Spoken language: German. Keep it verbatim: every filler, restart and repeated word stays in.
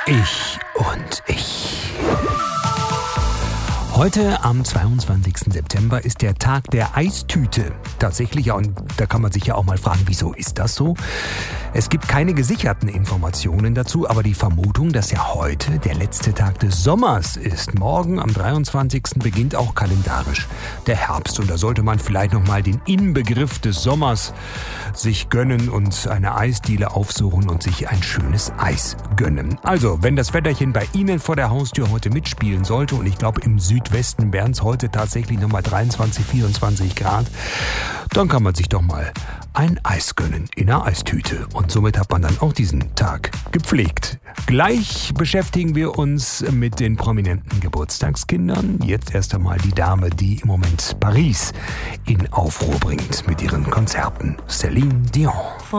Ich und ich. Heute am zweiundzwanzigsten September ist der Tag der Eistüte. Tatsächlich, ja, und da kann man sich ja auch mal fragen, wieso ist das so? Es gibt keine gesicherten Informationen dazu, aber die Vermutung, dass ja heute der letzte Tag des Sommers ist. Morgen am dreiundzwanzigsten beginnt auch kalendarisch der Herbst. Und da sollte man vielleicht nochmal den Inbegriff des Sommers sich gönnen und eine Eisdiele aufsuchen und sich ein schönes Eis gönnen. Also, wenn das Wetterchen bei Ihnen vor der Haustür heute mitspielen sollte, und ich glaube im Südwesten wären es heute tatsächlich nochmal dreiundzwanzig, vierundzwanzig Grad, dann kann man sich doch mal ein Eis gönnen in einer Eistüte. Und somit hat man dann auch diesen Tag gepflegt. Gleich beschäftigen wir uns mit den prominenten Geburtstagskindern. Jetzt erst einmal die Dame, die im Moment Paris in Aufruhr bringt mit ihren Konzerten. Celine Dion.